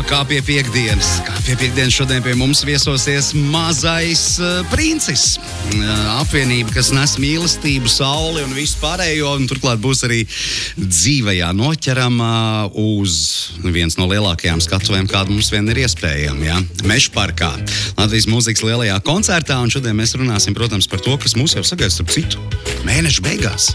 kā pie piekdienas šodien pie mums viesosies mazais princis. Apvienība, kas nes mīlestību, sauli un visu pārējo, un turklāt būs arī dzīvajā noķerama uz viens no lielākajām skatuvēm, kāda mums vien ir iespējama, ja? Meža parkā, Latvijas mūzikas lielajā koncertā, un šodien mēs runāsim, protams, par to, kas mūs jau sagaida starp citu mēneša beigās.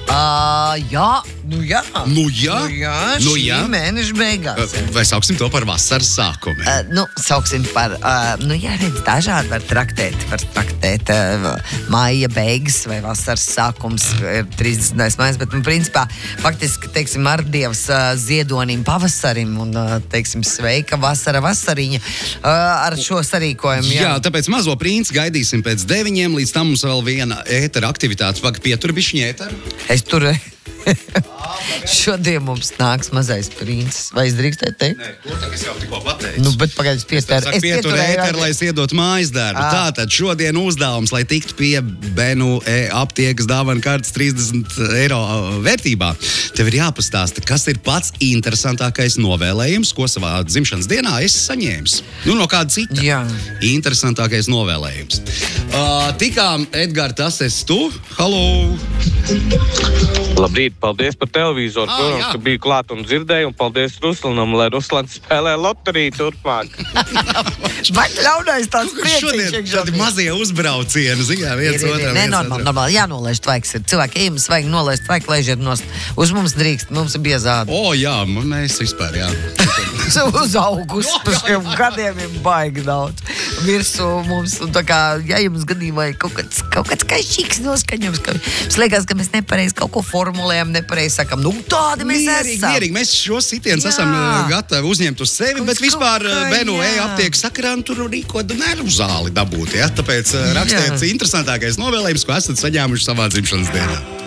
Šī mēneša beigās. Vai sauksim to par vasaras sākumu? Sauksim par, redz, dažādi var traktēt maija beigas vai vasaras sākums ir 30. maijas, bet, principā, faktiski, teiksim, ar Dievs ziedonim pavasarim un, teiksim, sveika vasariņa ar šo sarīkojumu. Jā, tāpēc mazo princi gaidīsim pēc 9, līdz tam mums vēl viena ētera aktivitātes. Pietur bišķiņ ēteru? Es tur... Šodien mums nāks mazais princis. Vai es drīkstētu teikt? Nē, to tagad es jau tikko pateicu. Bet pagaidzi pietēru. Es pietur ēteru, lai es iedot mājas darbu. Tātad šodien uzdevums, lai tiktu pie Benu aptiekas dāvana kartes 30 eiro vērtībā. Tev ir jāpastāsta, kas ir pats interesantākais novēlējums, ko savā dzimšanas dienā esi saņēmis. No kāda cita. Jā. Interesantākais novēlējums. Tikām, Edgar, tas esi tu. Halo! Labrīt, paldies par televizoru, protams, ka biju klāt un dzirdēju, un paldies Ruslanam, lai Ruslans spēlē loteriju turpmāk. Vai ļaunais tāds priecīgs? Šodien šādi mazie uzbraucieni, ziņā viens otram. Nē, normāli, jānolaiž tvaiks ir. Cilvēki, ejams, vajag nolaist tvaik, laižiet nost. Uz mums drīkst, mums ir biezādi. Jā, mēs vispār, jā. Uz augustu, par šiem gadiem ir baigi daudz. Virsu mums, un tā kā, ja jums gadījumā ir kaut kāds kaišīgs noskaņums, ka mums liekas, ka mēs nepareizi kaut ko formulējam, nepareizi sakam, tādi mēs esam. Mierīgi, mēs šos sitienus esam gatavi uzņemt uz sevi, bet vispār Benu aptiekas sakarā tur rīkot nervu zāli dabūt, ja? Tāpēc rakstiet interesantākais novēlējums, ko esat saņēmuši savā dzimšanas dienā.